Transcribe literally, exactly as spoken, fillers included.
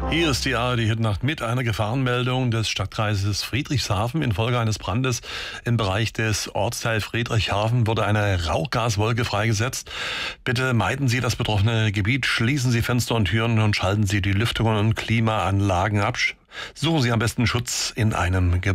Hier ist die A R D-Hitnacht mit einer Gefahrenmeldung des Stadtkreises Friedrichshafen. Infolge eines Brandes im Bereich des Ortsteils Friedrichshafen wurde eine Rauchgaswolke freigesetzt. Bitte meiden Sie das betroffene Gebiet, schließen Sie Fenster und Türen und schalten Sie die Lüftungen und Klimaanlagen ab. Suchen Sie am besten Schutz in einem Gebäude.